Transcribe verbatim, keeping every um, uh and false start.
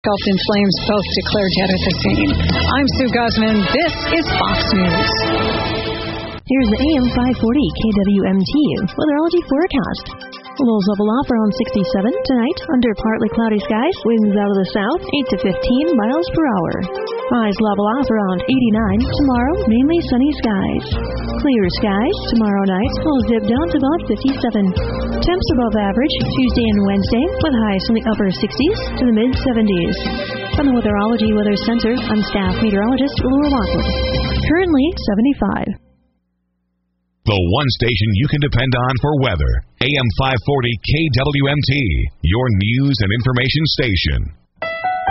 engulfed in flames, both declared dead at the scene. I'm Sue Guzman. This is Fox News. Here's the A M five forty K W M T weatherology forecast. Lows level off around sixty-seven tonight, under partly cloudy skies, winds out of the south, eight to fifteen miles per hour. Highs level off around eighty-nine, tomorrow mainly sunny skies. Clear skies, tomorrow night, will dip down to about fifty-seven. Temps above average Tuesday and Wednesday, with highs from the upper sixties to the mid-seventies. From the Weatherology Weather Center, I'm staff meteorologist Laura Lockwood. Currently seventy-five. The one station you can depend on for weather. A M five forty K W M T, your news and information station.